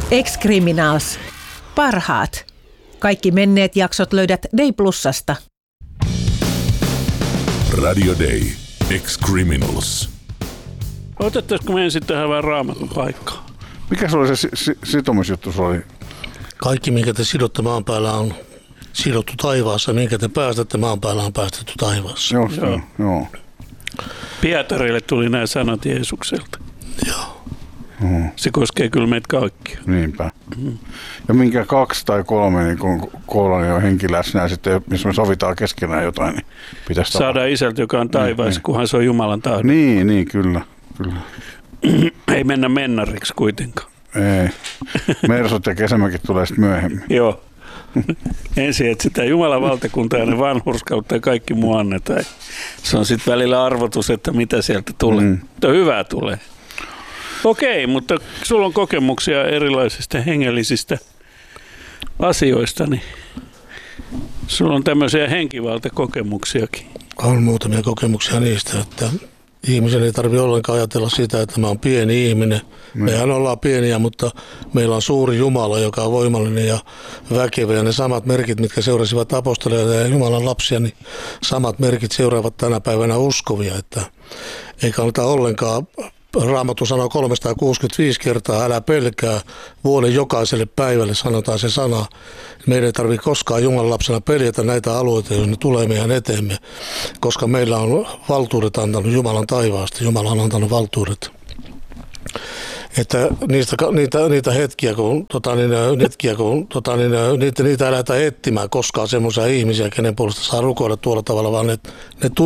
Ex-Criminals. Parhaat. Kaikki menneet jaksot löydät Day Plusasta. Radio Day. Ex-Criminals. Otettaisiko me ensin tähän vähän Raamatun paikkaa? Mikä se oli se sitomisjuttu? Se oli? Kaikki, minkä te sidotte maan päällä, on sidottu taivaassa. Minkä te päästätte maan päällä, on päästetty taivaassa. Joo. Pietarille tuli nämä sanat Jeesukselta. Joo. Se koskee kyllä meitä kaikkia. Niinpä. Ja minkä 2 tai 3, niin kun koolla niin on henki läsnä, ja sitten jos me sovitaan keskenään jotain, niin pitäisi saadaan isältä, joka on taivaassa, kunhan se on Jumalan tahdon. Niin, kyllä. Ei mennä mennariksi kuitenkaan. Ei. Mersot ja kesämäkit tulee sitten myöhemmin. Joo. Ensin etsitään Jumalan valtakuntaa ja ne vanhurskautta ja kaikki muu annetaan. Se on sitten välillä arvotus, että mitä sieltä tulee. Mutta hyvää tulee. Okei, mutta sulla on kokemuksia erilaisista hengellisistä asioista, niin sulla on tämmöisiä henkivaltakokemuksiakin. On muutamia kokemuksia niistä, että ihmisen ei tarvitse ollenkaan ajatella sitä, että mä oon pieni ihminen. Mehän ollaan pieniä, mutta meillä on suuri Jumala, joka on voimallinen ja väkevä. Ja ne samat merkit, mitkä seurasivat apostoleita ja Jumalan lapsia, niin samat merkit seuraavat tänä päivänä uskovia. Että ei kannata ollenkaan. Raamattu sanoo 365 kertaa, älä pelkää, vuoden jokaiselle päivälle sanotaan se sana. Meidän ei tarvitse koskaan Jumalan lapsena peljätä näitä alueita, jos ne tulee meidän eteemme, koska meillä on valtuudet antanut Jumalan taivaasta. Jumala on antanut valtuudet. Että niitä hetkiä, kun niitä lähdetään etsimään koskaan semmoisia ihmisiä, kenen puolesta saa rukoilla tuolla tavalla, vaan ne